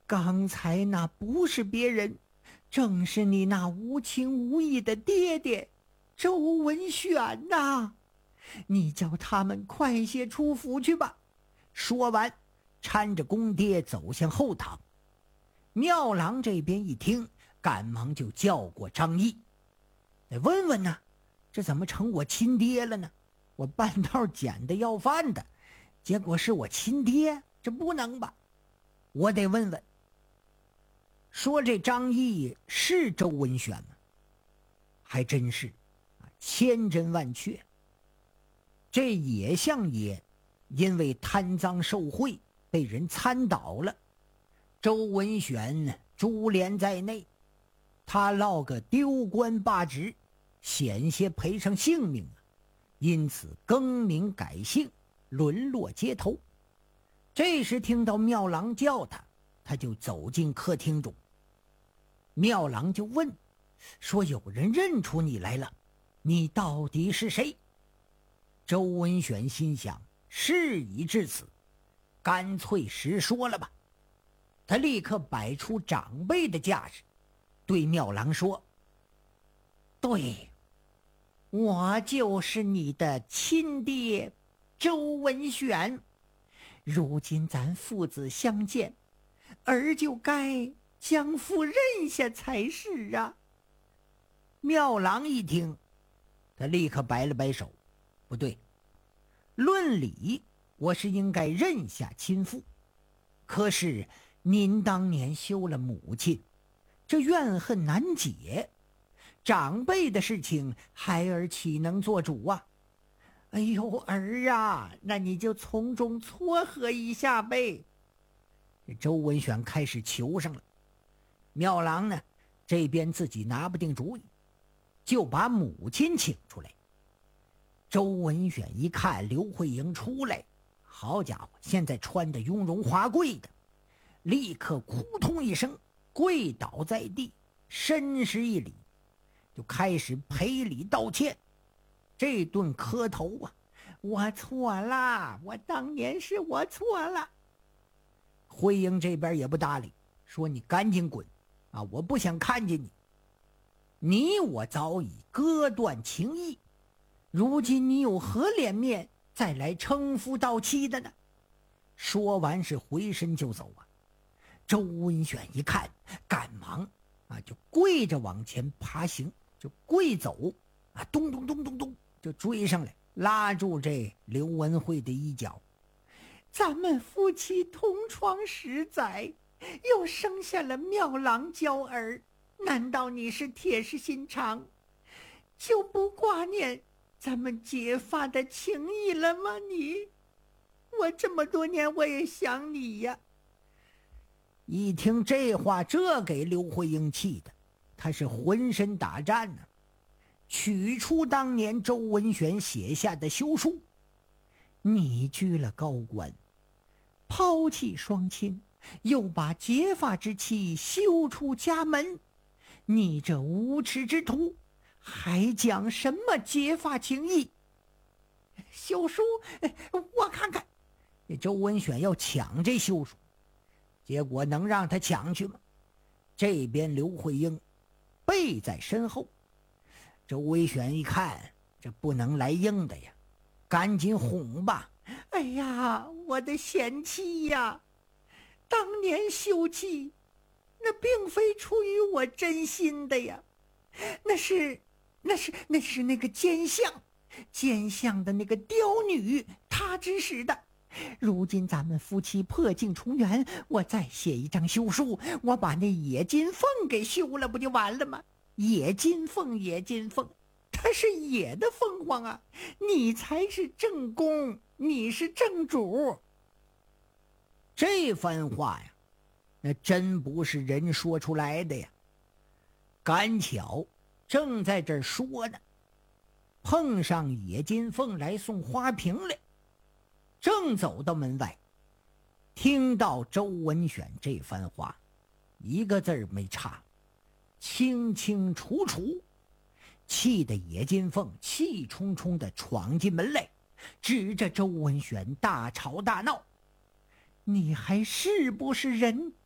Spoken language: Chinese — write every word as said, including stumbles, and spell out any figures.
刚才那不是别人，正是你那无情无义的爹爹周文选呐！你叫他们快些出府去吧。说完，搀着公爹走向后堂。庙郎这边一听，赶忙就叫过张毅：“问问呢，这怎么成我亲爹了呢？我半道捡的要饭的，结果是我亲爹，这不能吧？我得问问。”说这张毅是周文选吗？还真是，千真万确。这野相爷因为贪赃受贿被人参倒了，周文选株连在内，他落个丢官罢职，险些赔上性命啊！因此更名改姓，沦落街头。这时听到庙郎叫他，他就走进客厅中。庙郎就问说：“有人认出你来了，你到底是谁？”周文选心想，事已至此，干脆实说了吧。他立刻摆出长辈的架势，对庙郎说：“对，我就是你的亲爹周文选。如今咱父子相见，儿就该将父认下才是啊。”庙郎一听，他立刻摆了摆手：“不对，论理我是应该认下亲父，可是您当年休了母亲，这怨恨难解，长辈的事情孩儿岂能做主啊？哎呦儿啊，那你就从中撮合一下呗。”这周文选开始求上了。庙郎呢，这边自己拿不定主意，就把母亲请出来。周文选一看刘慧英出来，好家伙，现在穿得雍容华贵的，立刻扑通一声跪倒在地，深施一礼，就开始赔礼道歉。这顿磕头啊，我错了，我当年是我错了。慧英这边也不搭理，说：“你赶紧滚啊！我不想看见你。你我早已割断情谊，如今你有何脸面再来称夫道妻的呢？”说完是回身就走啊。周文选一看，赶忙啊就跪着往前爬行，就跪走啊，咚咚咚咚咚就追上来，拉住这刘文慧的衣角：“咱们夫妻同床十载，又生下了妙郎娇儿，难道你是铁石心肠，就不挂念咱们结发的情谊了吗？你，我这么多年我也想你呀。”一听这话，这给刘慧英气的，他是浑身打颤呢、啊，取出当年周文选写下的休书，你居了高官，抛弃双亲，又把结发之妻休出家门，你这无耻之徒，还讲什么结发情谊？休书，我看看。周文选要抢这休书，结果能让他抢去吗？这边刘慧英背在身后，周文选一看这不能来硬的呀，赶紧哄吧：“哎呀，我的贤妻呀，当年休妻那并非出于我真心的呀，那是那是那是那个奸相奸相的那个刁女她指使的。如今咱们夫妻破镜重圆，我再写一张休书，我把那野金凤给休了，不就完了吗？野金凤野金凤，它是野的凤凰啊，你才是正宫，你是正主。”这番话呀，那真不是人说出来的呀。赶巧正在这儿说呢，碰上野金凤来送花瓶来，正走到门外，听到周文选这番话，一个字儿没差，清清楚楚，气得野金凤气冲冲地闯进门来，指着周文选大吵大闹：“你还是不是人？